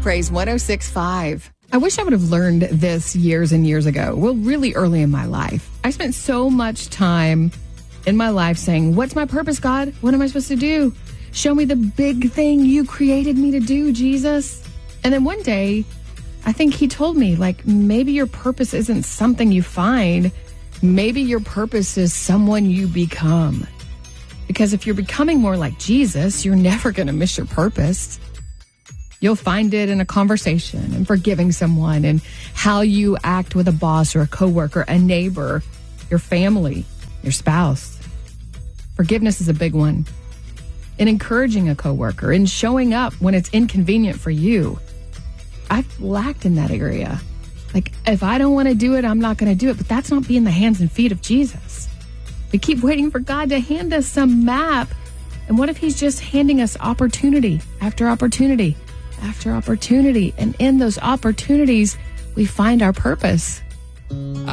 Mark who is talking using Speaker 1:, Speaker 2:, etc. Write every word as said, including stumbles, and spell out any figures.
Speaker 1: Praise one oh six point five. I wish I would have learned this years and years ago. Well, really early in my life. I spent so much time in my life saying, what's my purpose, God? What am I supposed to do? Show me the big thing you created me to do, Jesus. And then one day, I think he told me, like, maybe your purpose isn't something you find. Maybe your purpose is someone you become. Because if you're becoming more like Jesus, you're never going to miss your purpose. You'll find it in a conversation and forgiving someone and how you act with a boss or a coworker, a neighbor, your family, your spouse. Forgiveness is a big one. In encouraging a coworker and showing up when it's inconvenient for you. I've lacked in that area. Like, if I don't want to do it, I'm not going to do it. But that's not being the hands and feet of Jesus. We keep waiting for God to hand us some map. And what if he's just handing us opportunity after opportunity after opportunity? And in those opportunities, we find our purpose.